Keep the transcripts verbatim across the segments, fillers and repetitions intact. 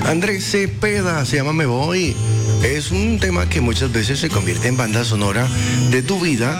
Andrés Cepeda, se llama Me Voy. Es un tema que muchas veces se convierte en banda sonora de tu vida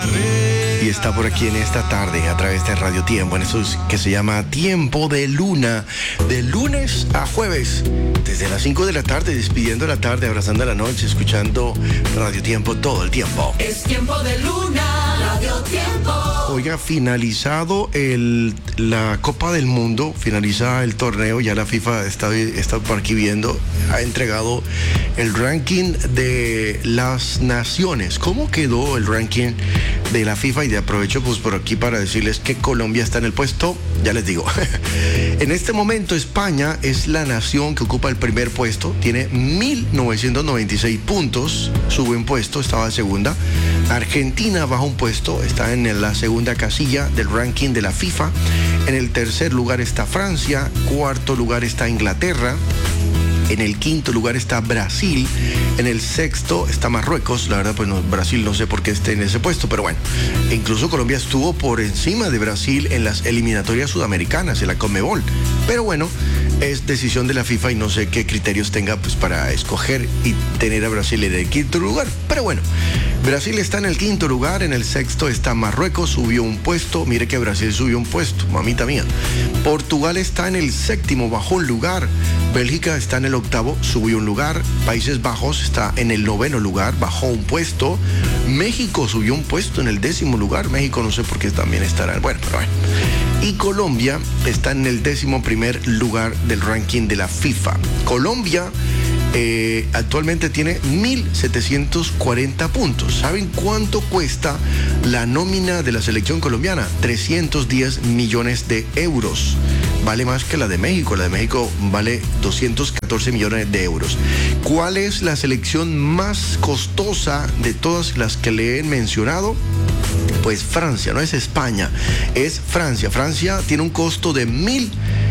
y está por aquí en esta tarde a través de Radio Tiempo, en eso que se llama Tiempo de Luna, de lunes a jueves, desde las cinco de la tarde, despidiendo la tarde, abrazando la noche, escuchando Radio Tiempo todo el tiempo. Es Tiempo de Luna, Radio Tiempo. Oiga, finalizado el, la Copa del Mundo, finaliza el torneo, ya la FIFA está, está por aquí viendo, ha entregado el ranking de las naciones. ¿Cómo quedó el ranking de la FIFA? Y de aprovecho pues por aquí para decirles que Colombia está en el puesto, ya les digo. En este momento España es la nación que ocupa el primer puesto, tiene mil novecientos noventa y seis puntos, sube un puesto, estaba segunda. Argentina baja un puesto, está en la segunda casilla del ranking de la FIFA. En el tercer lugar está Francia, cuarto lugar está Inglaterra. En el quinto lugar está Brasil, en el sexto está Marruecos. La verdad, pues no, Brasil no sé por qué esté en ese puesto, pero bueno. Incluso Colombia estuvo por encima de Brasil en las eliminatorias sudamericanas, en la Conmebol. Pero bueno, es decisión de la FIFA y no sé qué criterios tenga pues para escoger y tener a Brasil en el quinto lugar. Pero bueno, Brasil está en el quinto lugar, en el sexto está Marruecos, subió un puesto. Mire que Brasil subió un puesto, mamita mía. Portugal está en el séptimo, bajó un lugar. Bélgica está en el octavo, subió un lugar. Países Bajos está en el noveno lugar, bajó un puesto. México subió un puesto en el décimo lugar. México no sé por qué también estará, bueno, pero bueno. Y Colombia está en el décimo primer lugar del ranking de la FIFA. Colombia eh, actualmente tiene mil setecientos cuarenta puntos. ¿Saben cuánto cuesta la nómina de la selección colombiana? trescientos diez millones de euros. Vale más que la de México. La de México vale doscientos catorce millones de euros. ¿Cuál es la selección más costosa de todas las que le he mencionado? Pues Francia, no es España, es Francia. Francia tiene un costo de mil,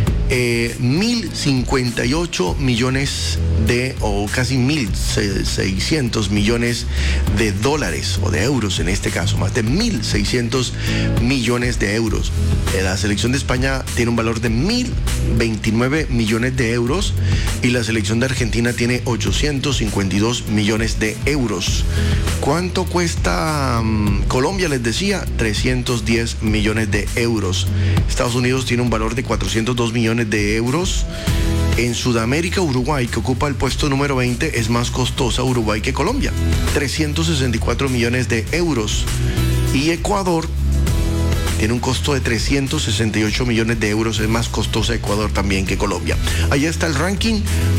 eh, mil cincuenta y ocho millones de, o casi mil seiscientos millones de dólares, o de euros en este caso, más de mil seiscientos millones de euros. La selección de España tiene un valor de mil veintinueve millones de euros y la selección de Argentina tiene ochocientos cincuenta y dos millones de euros. ¿Cuánto cuesta um, Colombia? Les decía, trescientos diez millones de euros. Estados Unidos tiene un valor de cuatrocientos dos millones de euros. En Sudamérica, Uruguay, que ocupa el puesto número veinte, es más costosa Uruguay que Colombia, trescientos sesenta y cuatro millones de euros. Y Ecuador tiene un costo de trescientos sesenta y ocho millones de euros, es más costosa Ecuador también que Colombia. Allá está el ranking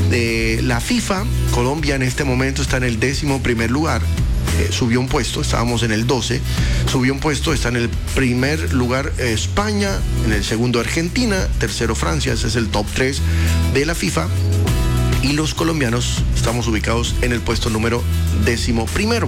de la FIFA. Colombia en este momento está en el décimo primer lugar. Eh, subió un puesto, estábamos en el doce, subió un puesto, está en el primer lugar eh, España, en el segundo Argentina, tercero Francia, ese es el top tres de la FIFA. Y los colombianos estamos ubicados en el puesto número décimo primero.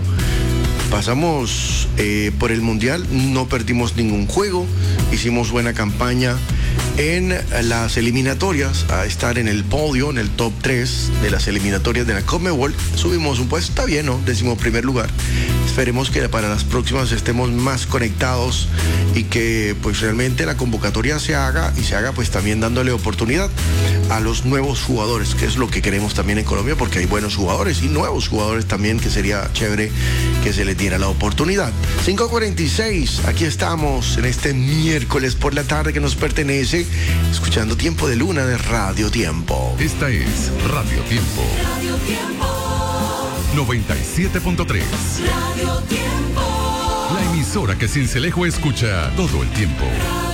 Pasamos eh, por el Mundial, no perdimos ningún juego, hicimos buena campaña en las eliminatorias, a estar en el podio, en el top tres de las eliminatorias de la Conmebol. Subimos un puesto, está bien, ¿no? Décimo primer lugar. Esperemos que para las próximas estemos más conectados y que pues realmente la convocatoria se haga y se haga pues también dándole oportunidad a los nuevos jugadores, que es lo que queremos también en Colombia, porque hay buenos jugadores y nuevos jugadores también, que sería chévere que se les diera la oportunidad. cinco cuarenta y seis, aquí estamos en este miércoles por la tarde que nos pertenece, escuchando Tiempo de Luna de Radio Tiempo. Esta es Radio Tiempo. Radio Tiempo. noventa y siete punto tres. Radio Tiempo. La emisora que Sincelejo escucha todo el tiempo.